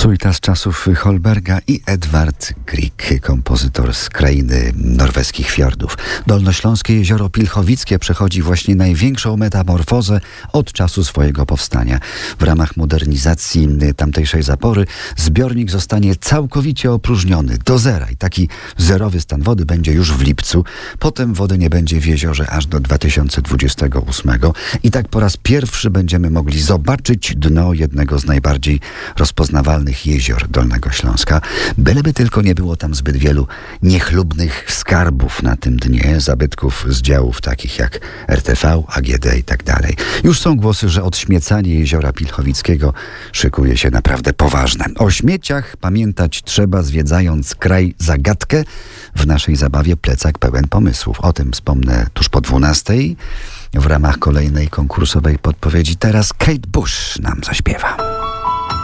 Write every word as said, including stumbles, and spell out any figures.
Suita z czasów Holberga i Edward Grieg, kompozytor z krainy norweskich fiordów. Dolnośląskie jezioro Pilchowickie przechodzi właśnie największą metamorfozę od czasu swojego powstania. W ramach modernizacji tamtejszej zapory zbiornik zostanie całkowicie opróżniony do zera i taki zerowy stan wody będzie już w lipcu. Potem wody nie będzie w jeziorze aż do dwa tysiące dwudziestego ósmego i tak po raz pierwszy będziemy mogli zobaczyć dno jednego z najbardziej rozpoznawalnych jezior Dolnego Śląska, byleby tylko nie było tam zbyt wielu niechlubnych skarbów na tym dnie, zabytków z działów takich jak R T V, A G D i tak dalej. Już są głosy, że odśmiecanie jeziora Pilchowickiego szykuje się naprawdę poważne. O śmieciach pamiętać trzeba, zwiedzając kraj zagadkę w naszej zabawie Plecak pełen pomysłów. O tym wspomnę tuż po dwunastej w ramach kolejnej konkursowej podpowiedzi. Teraz Kate Bush nam zaśpiewa.